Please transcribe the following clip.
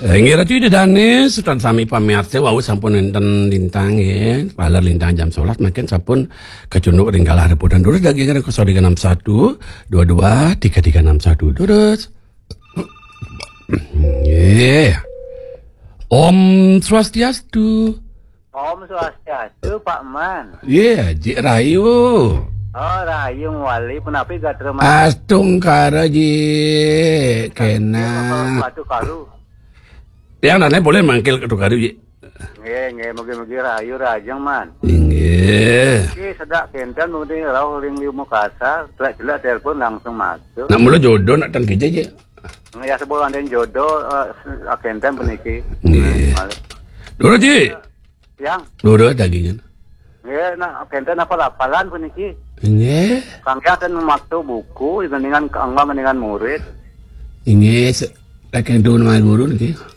Ngira cuy dane sutan sami pamirsa wau sampun enten lintang ya. Palar lintang jam 11 makin sampun kecunduk ringgal harepudan terus lagi kan 0361 22 3361 terus. Yeah. Om Swastiastu. Om Swastiastu, Pak Man. Yeah, Ji Rayu. Oh, Rayung Wali penapi gak terima. Astung kara Ji. Kena. Batu karu. Yang nanya boleh manggil ke Karu Ji. Nge, mugi-mugi Rayu Rajang Man. Nggih. Iki sedak kenten mudi raw ring liu Makassar, jelas telepon langsung masuk. Nak mula jodoh nak tan keja Ji. Ya sebulan den jodoh kenten puniki. Nggih. Doro Ji. Yang Doro dagingnya. nge nak kenten apa lapalan puniki. Nggih. Kang akan memaktu buku dengan angga dengan murid. Nggih. Lakin doon mga guru nggih.